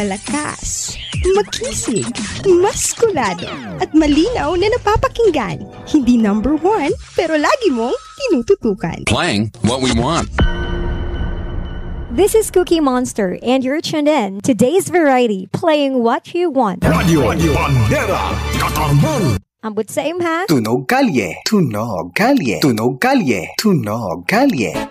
Malakas, makisig, maskulado, at malinaw na napapakinggan. Hindi number one, pero lagi mong tinututukan. Playing what we want. This is Cookie Monster, and you're tuned in to Today's Variety, playing what you want. Radio Bandera, Katarman. Ambot sa imha. Tunog kalye, tunog kalye, tunog kalye, tunog kalye.